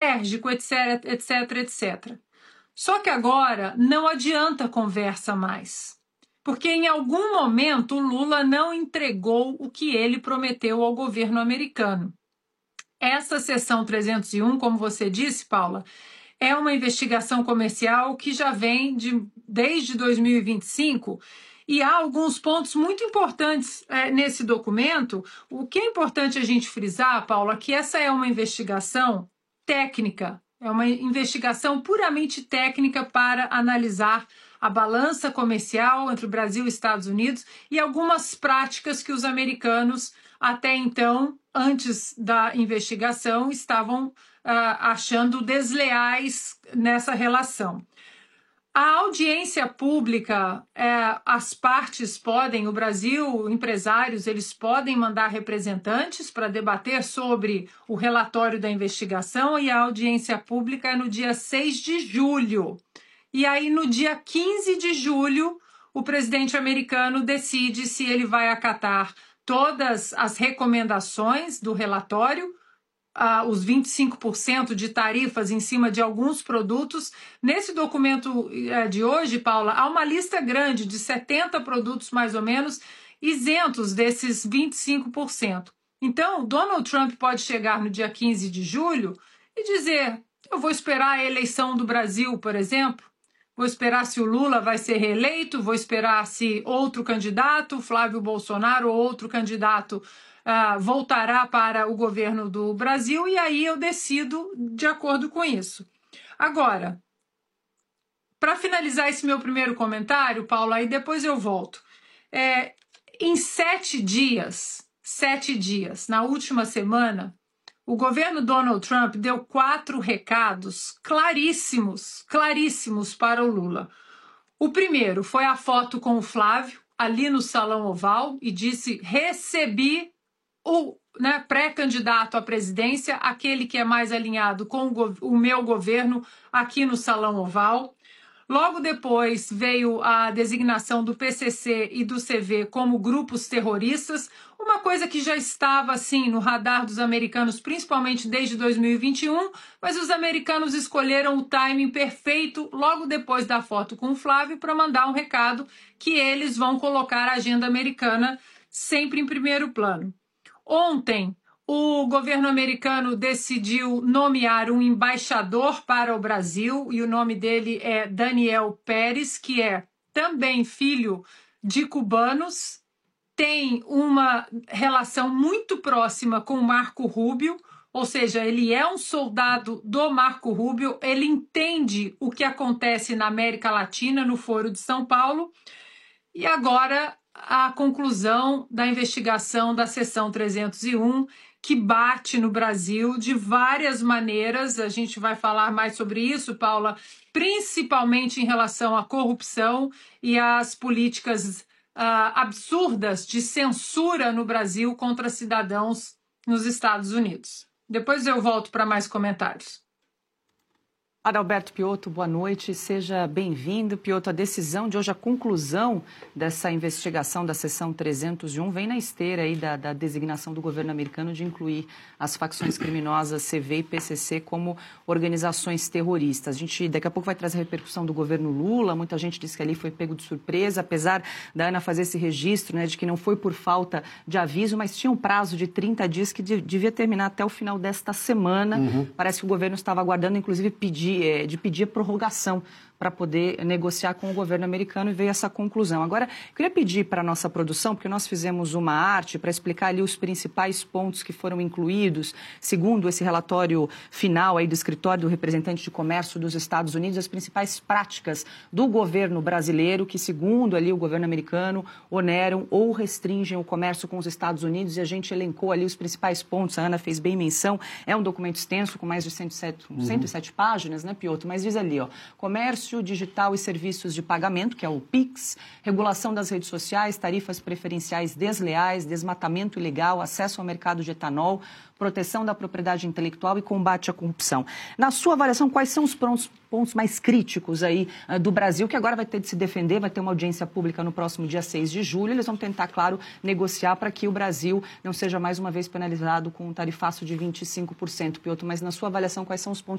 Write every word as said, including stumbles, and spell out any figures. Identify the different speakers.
Speaker 1: enérgico, etc, etc, etcétera. Só que agora não adianta conversa mais, porque em algum momento o Lula não entregou o que ele prometeu ao governo americano. Essa seção trezentos e um, como você disse, Paula, é uma investigação comercial que já vem de, desde dois mil e vinte e cinco, e há alguns pontos muito importantes é, nesse documento. O que é importante a gente frisar, Paula, é que essa é uma investigação técnica, é uma investigação puramente técnica para analisar a balança comercial entre o Brasil e Estados Unidos e algumas práticas que os americanos, até então, antes da investigação, estavam Uh, achando desleais nessa relação. A audiência pública, é, as partes podem, o Brasil, empresários, eles podem mandar representantes para debater sobre o relatório da investigação, e a audiência pública é no dia seis de julho. E aí, no dia quinze de julho, o presidente americano decide se ele vai acatar todas as recomendações do relatório, Uh, os vinte e cinco por cento de tarifas em cima de alguns produtos. Nesse documento uh, de hoje, Paula, há uma lista grande de setenta produtos, mais ou menos, isentos desses vinte e cinco por cento. Então, Donald Trump pode chegar no dia quinze de julho e dizer: eu vou esperar a eleição do Brasil, por exemplo, vou esperar se o Lula vai ser reeleito, vou esperar se outro candidato, Flávio Bolsonaro ou outro candidato, Uh, voltará para o governo do Brasil, e aí eu decido de acordo com isso. Agora, para finalizar esse meu primeiro comentário, Paula, aí depois eu volto. É, em sete dias, sete dias, na última semana, o governo Donald Trump deu quatro recados claríssimos, claríssimos para o Lula. O primeiro foi a foto com o Flávio, ali no Salão Oval, e disse: recebi o né, pré-candidato à presidência, aquele que é mais alinhado com o, o meu governo, aqui no Salão Oval. Logo depois veio a designação do P C C e do C V como grupos terroristas, uma coisa que já estava assim no radar dos americanos, principalmente desde dois mil e vinte e um, mas os americanos escolheram o timing perfeito logo depois da foto com o Flávio para mandar um recado que eles vão colocar a agenda americana sempre em primeiro plano. Ontem, o governo americano decidiu nomear um embaixador para o Brasil, e o nome dele é Daniel Pérez, que é também filho de cubanos, tem uma relação muito próxima com o Marco Rubio, ou seja, ele é um soldado do Marco Rubio, ele entende o que acontece na América Latina, no Foro de São Paulo, e agora a conclusão da investigação da seção trezentos e um, que bate no Brasil de várias maneiras. A gente vai falar mais sobre isso, Paula, principalmente em relação à corrupção e às políticas uh, absurdas de censura no Brasil contra cidadãos nos Estados Unidos. Depois eu volto para mais comentários.
Speaker 2: Adalberto Piotto, boa noite, seja bem-vindo. Piotto, a decisão de hoje, a conclusão dessa investigação da seção trezentos e um vem na esteira aí da, da designação do governo americano de incluir as facções criminosas C V e P C C como organizações terroristas. A gente daqui a pouco vai trazer a repercussão do governo Lula, muita gente disse que ali foi pego de surpresa, apesar da Ana fazer esse registro, né, de que não foi por falta de aviso, mas tinha um prazo de trinta dias que devia terminar até o final desta semana. Uhum. Parece que o governo estava aguardando, inclusive, pedir de pedir a prorrogação para poder negociar com o governo americano, e veio essa conclusão. Agora, eu queria pedir para a nossa produção, porque nós fizemos uma arte para explicar ali os principais pontos que foram incluídos, segundo esse relatório final aí do escritório do representante de comércio dos Estados Unidos, as principais práticas do governo brasileiro que, segundo ali o governo americano, oneram ou restringem o comércio com os Estados Unidos, e a gente elencou ali os principais pontos. A Ana fez bem menção, é um documento extenso com mais de cento e sete, uhum. cento e sete páginas, né, Piotto? Mas diz ali, ó, comércio digital e serviços de pagamento, que é o Pix, regulação das redes sociais, tarifas preferenciais desleais, desmatamento ilegal, acesso ao mercado de etanol, proteção da propriedade intelectual e combate à corrupção. Na sua avaliação, quais são os pontos, pontos mais críticos aí uh, do Brasil, que agora vai ter de se defender, vai ter uma audiência pública no próximo dia seis de julho, eles vão tentar, claro, negociar para que o Brasil não seja mais uma vez penalizado com um tarifaço de vinte e cinco por cento, Piotto, mas na sua avaliação, quais são os pontos